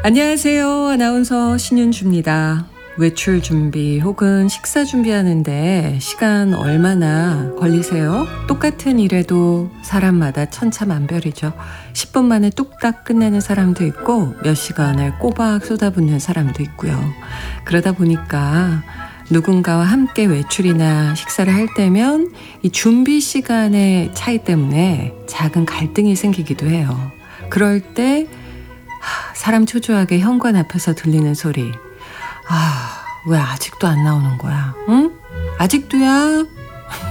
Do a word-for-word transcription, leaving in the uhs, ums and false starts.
안녕하세요. 아나운서 신윤주입니다. 외출 준비 혹은 식사 준비하는데 시간 얼마나 걸리세요? 똑같은 일에도 사람마다 천차만별이죠. 십 분 만에 뚝딱 끝내는 사람도 있고 몇 시간을 꼬박 쏟아붓는 사람도 있고요. 그러다 보니까 누군가와 함께 외출이나 식사를 할 때면 이 준비 시간의 차이 때문에 작은 갈등이 생기기도 해요. 그럴 때 사람 초조하게 현관 앞에서 들리는 소리. 아, 왜 아직도 안 나오는 거야? 응? 아직도야?